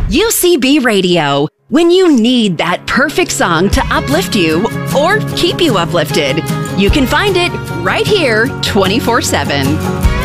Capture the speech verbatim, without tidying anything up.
U C B Radio. When you need that perfect song to uplift you or keep you uplifted, you can find it right here twenty-four seven.